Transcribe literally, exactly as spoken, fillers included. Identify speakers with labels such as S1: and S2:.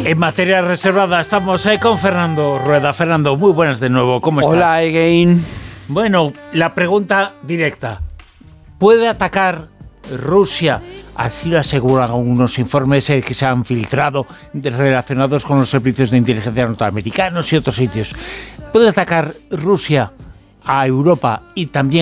S1: En materia reservada estamos eh, con Fernando Rueda. Fernando, muy buenas de nuevo. ¿Cómo estás?
S2: Hola, again.
S1: Bueno, la pregunta directa. ¿Puede atacar Rusia? Así lo aseguran unos informes eh, que se han filtrado de, relacionados con los servicios de inteligencia norteamericanos y otros sitios. ¿Puede atacar Rusia a Europa y también